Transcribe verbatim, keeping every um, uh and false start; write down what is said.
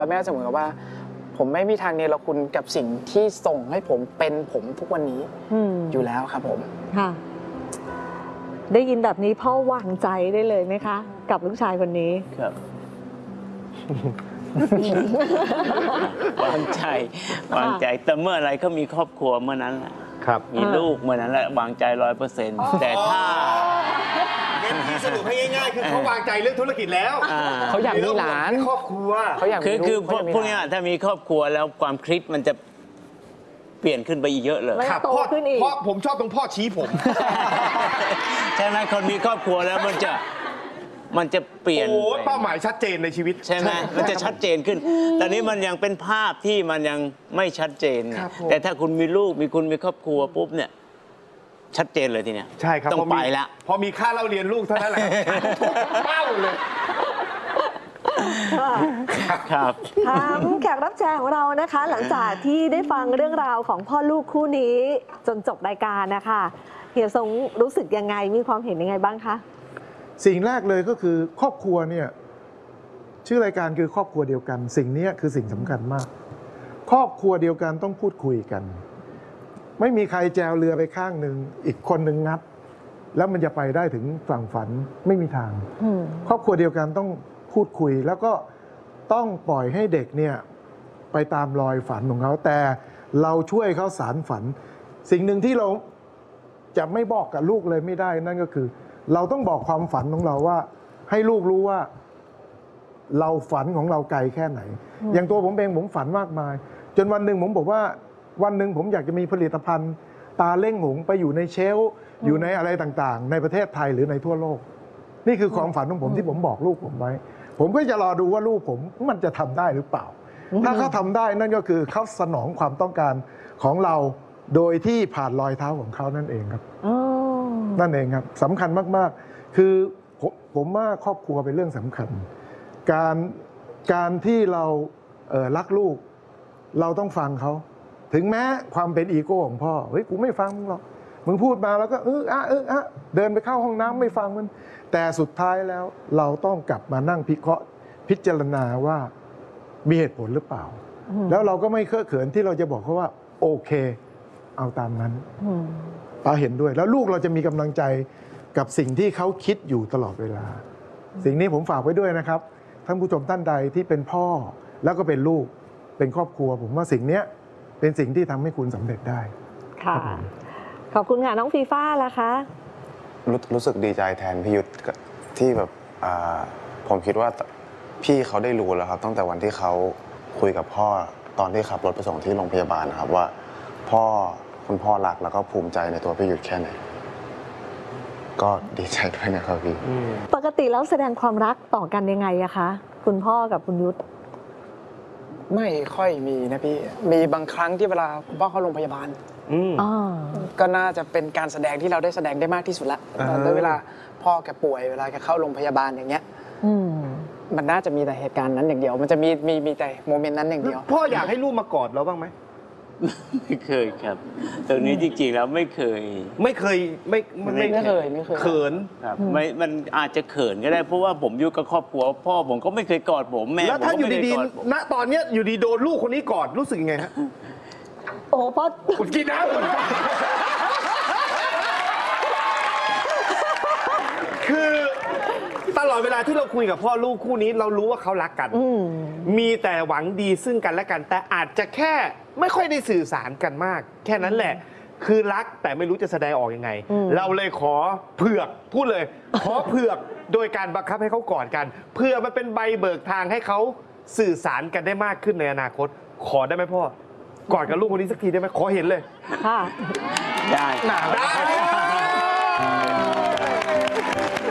แม่เสมอว่าผมไม่มีทางเนรคุณกับสิ่งที่ส่งให้ผมเป็นผมทุกวันนี้อยู่แล้วครับผมค่ะได้ยินแบบนี้พ่อวางใจได้เลยไหมคะกับลูกชายคนนี้ครับวางใจวางใจแต่เมื่อไรเขามีครอบครัวเมื่อนั้นแหละมีลูกเมื่อนั้นแหละวางใจร้อยเปอร์เซ็นต์แต่ถ้าสรุปให้ง่ายๆคือเขาวางใจเรื่องธุรกิจแล้วเขาอยากมีหลานครอบครัวเขาอยากคือคือพวกนี้ถ้ามีครอบครัวแล้วความคิดมันจะเปลี่ยนขึ้นไปอีกเยอะเลยโตขึ้นอีกเพราะผมชอบตรงพ่อชี้ผมใช่ไหมคนมีครอบครัวแล้วมันจะมันจะเปลี่ยนโอ้เป้าหมายชัดเจนในชีวิตใช่ไหมมันจะชัดเจนขึ้นแต่นี้มันยังเป็นภาพที่มันยังไม่ชัดเจนแต่ถ้าคุณมีลูกมีคุณมีครอบครัวปุ๊บเนี่ยชัดเจนเลยทีเนี้ยใช่ครับต้องไปละพอมีค่าเล่าเรียนลูกเท่านั้นแหละเป้าเลยครับถามแขกรับเชิญของเรานะคะ หลังจากที่ได้ฟังเรื่องราวของพ่อลูกคู่นี้จนจบรายการนะคะเฮียทรงรู้สึกยังไงมีความเห็นยังไงบ้างคะสิ่งแรกเลยก็คือครอบครัวเนี่ยชื่อรายการคือครอบครัวเดียวกันสิ่งนี้คือสิ่งสำคัญมากครอบครัวเดียวกันต้องพูดคุยกันไม่มีใครแจวเรือไปข้างหนึ่งอีกคนหนึ่งงับแล้วมันจะไปได้ถึงฝั่งฝันไม่มีทางครอบครัวเดียวกันต้องพูดคุยแล้วก็ต้องปล่อยให้เด็กเนี่ยไปตามรอยฝันของเขาแต่เราช่วยเขาสารฝันสิ่งหนึ่งที่เราจะไม่บอกกับลูกเลยไม่ได้นั่นก็คือเราต้องบอกความฝันของเราว่าให้ลูกรู้ว่าเราฝันของเราไกลแค่ไหนอย่างตัวผมเองผมฝันมากมายจนวันหนึ่งผมบอกว่าวันหนึ่งผมอยากจะมีผลิตภัณฑ์ตาเล่งหงไปอยู่ในเชลฟ์อยู่ในอะไรต่างๆในประเทศไทยหรือในทั่วโลกนี่คือความฝันของผมที่ผมบอกลูกผมไว้ผมก็จะรอดูว่าลูกผมมันจะทำได้หรือเปล่าถ้าเขาทำได้นั่นก็คือเขาสนองความต้องการของเราโดยที่ผ่านรอยเท้าของเขานั่นเองครับนั่นเองครับสำคัญมากๆคือผมผมว่าครอบครัวเป็นเรื่องสำคัญการการที่เราเอ่อรักลูกเราต้องฟังเขาถึงแม้ความเป็นอีโก้ของพ่อเฮ้ยกูไม่ฟังมึงหรอกมึงพูดมาแล้วก็เอออะเอออะเดินไปเข้าห้องน้ำไม่ฟังมันแต่สุดท้ายแล้วเราต้องกลับมานั่งพิเคราะห์พิจารณาว่ามีเหตุผลหรือเปล่าแล้วเราก็ไม่เคอะเขินที่เราจะบอกเขาว่าโอเคเอาตามนั้นป้าเห็นด้วยแล้วลูกเราจะมีกำลังใจกับสิ่งที่เขาคิดอยู่ตลอดเวลาสิ่งนี้ผมฝากไว้ด้วยนะครับท่านผู้ชมท่านใดที่เป็นพ่อแล้วก็เป็นลูกเป็นครอบครัวผมว่าสิ่งนี้เป็นสิ่งที่ทำให้คุณสำเร็จได้ค่ะขอบคุณค่ะน้องฟีฟ่าล่ะคะรู้รู้สึกดีใจแทนพี่ยุทธที่แบบผมคิดว่าพี่เขาได้รู้แล้วครับตั้งแต่วันที่เขาคุยกับพ่อตอนที่ขับรถไปส่งที่โรงพยาบาลนะครับว่าพ่อคุณพ่อรักแล้วก็ภูมิใจในตัวพี่ยุทธแค่ไหนก็ดีใจด้วยนะครับพี่ปกติแล้วแสดงความรักต่อกันยังไงอะคะคุณพ่อกับคุณยุทธไม่ค่อยมีนะพี่มีบางครั้งที่เวลาคุณพ่อเข้าโรงพยาบาลก็น่าจะเป็นการแสดงที่เราได้แสดงได้มากที่สุดละตอนเวลาพ่อแกป่วยเวลาแกเข้าโรงพยาบาลอย่างเงี้ยมันน่าจะมีแต่เหตุการณ์นั้นอย่างเดียวมันจะมีมีมีแต่โมเมนต์นั้นอย่างเดียวพ่ออยากให้ลูกมากอดเราบ้างไหมไม่เคยครับตรงนี้จริงๆแล้วไม่เคยไม่เคยไม่ไม่เคยไม่เคยเขินครับไม่มันอาจจะเขินก็ได้เพราะว่าผมอยู่กับครอบครัวพ่อผมก็ไม่เคยกอดผมแม่แล้วถ้าอยู่ดีๆณตอนนี้อยู่ดีโดนลูกคนนี้กอดรู้สึกยังไงฮะโอ้พ่อคุณกินน้ำคือตลอดเวลาที่เราคุยกับพ่อลูกคู่นี้เรารู้ว่าเขารักกันมีแต่หวังดีซึ่งกันและกันแต่อาจจะแค่ไม่ค่อยได้สื่อสารกันมากแค่นั้นแหละคือรักแต่ไม่รู้จะแสดงออกยังไงเราเลยขอเผือกพูดเลยขอเผือกโดยการบังคับให้เขากอดกันเพื่อมันเป็นใบเบิกทางให้เขาสื่อสารกันได้มากขึ้นในอนาคตขอได้ไหมพ่อกอดกับลูกคนนี้สักทีได้ไหมขอเห็นเลยได้ได้